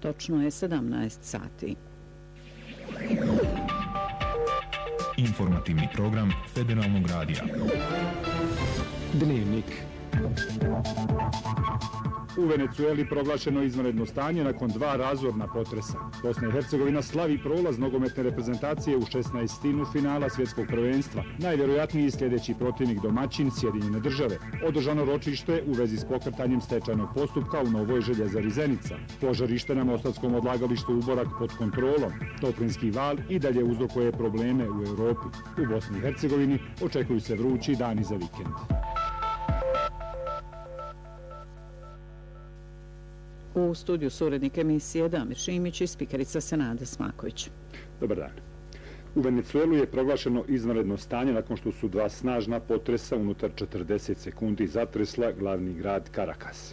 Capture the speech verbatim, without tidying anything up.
točno je sedamnaest sati. Informativni program Federalnog radija. Dnevnik. U Venecueli proglašeno izvanredno stanje nakon dva razorna potresa. Bosna i Hercegovina slavi prolaz nogometne reprezentacije u šesnaestinu finala svjetskog prvenstva. Najvjerojatniji sljedeći protivnik domaćin Sjedinjene države. Održano ročište u vezi s pokretanjem stečajnog postupka u Novoj Željezari Zenica. Požarište na mostarskom odlagalištu Uborak pod kontrolom. Toplinski val i dalje uzrokuje probleme u Europi. U Bosni i Hercegovini očekuju se vrući dani za vikend. U studiju su urednik emisije Damir Šimić i spikerica Senada Smaković. Dobar dan. U Venecuelu je proglašeno izvanredno stanje nakon što su dva snažna potresa unutar četrdeset sekundi zatresla glavni grad Caracas.